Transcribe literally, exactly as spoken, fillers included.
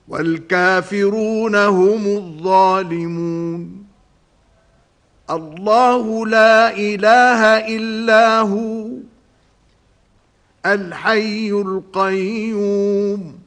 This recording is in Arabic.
والكافرون هم الظالمون. الله لا إله إلا هو الحي القيوم